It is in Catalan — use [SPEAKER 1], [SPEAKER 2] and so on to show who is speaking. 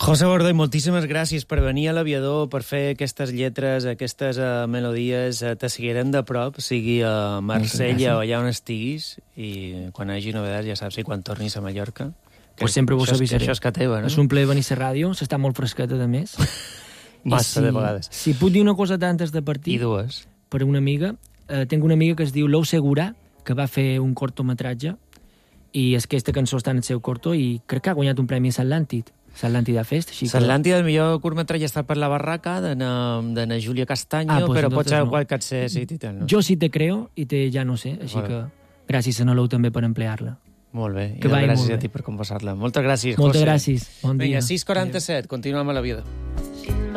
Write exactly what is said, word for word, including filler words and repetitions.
[SPEAKER 1] José Bordoi, moltíssimes gràcies per venir a l'Aviador, per fer aquestes lletres, aquestes uh, melodies. Uh, te seguirem de prop, sigui a Marsella o allà on estiguis, i quan hi hagi novetats ja saps, i quan tornis a Mallorca...
[SPEAKER 2] Pues sempre vos avisaré.
[SPEAKER 1] Això és que teva, no?
[SPEAKER 2] És un plaer venir a la ràdio, s'està molt fresqueta, de més.
[SPEAKER 1] Massa,
[SPEAKER 2] si,
[SPEAKER 1] de vegades.
[SPEAKER 2] Si puc dir una cosa antes de partir...
[SPEAKER 1] I dues.
[SPEAKER 2] Per una amiga. Eh, tinc una amiga que es diu Lou Segurà, que va fer un cortometratge, i és que aquesta cançó està en el seu corto, i crec que ha guanyat un premi a S'Atlàntid. S'Atlàntida Fest.
[SPEAKER 1] S'Atlàntida, el millor curtmetratge està per la barraca, de na Júlia Castaño,
[SPEAKER 2] ah, pues
[SPEAKER 1] però pot ser
[SPEAKER 2] no.
[SPEAKER 1] qualque ser sí, titel, no?
[SPEAKER 2] Jo sí te creo, i te ja no sé, així vale. Que gràcies a Lou també per emplear-la.
[SPEAKER 1] Molt bé,
[SPEAKER 2] que
[SPEAKER 1] i gràcies
[SPEAKER 2] a
[SPEAKER 1] ti per conversar-la. Moltes gràcies,
[SPEAKER 2] Moltes
[SPEAKER 1] José.
[SPEAKER 2] gràcies, bon dia.
[SPEAKER 1] Vinga, sis quaranta-set, continuem a l'Aviador.